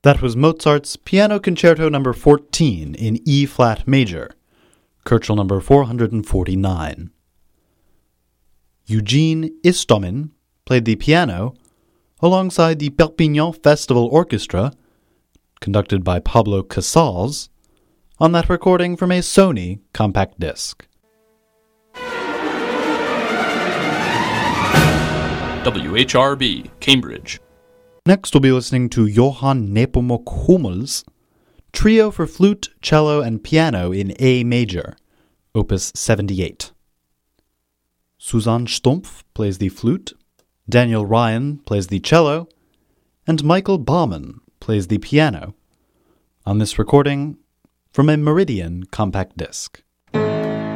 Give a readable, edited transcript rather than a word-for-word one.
That was Mozart's Piano Concerto No. 14 in E-flat major, Köchel No. 449. Eugene Istomin played the piano alongside the Perpignan Festival Orchestra, conducted by Pablo Casals, on that recording from a Sony compact disc. WHRB, Cambridge. Next we'll be listening to Johann Nepomuk Hummel's Trio for Flute, Cello, and Piano in A major, Opus 78. Susanne Stumpf plays the flute, Daniel Ryan plays the cello, and Michael Baumann plays the piano, on this recording from a Meridian compact disc.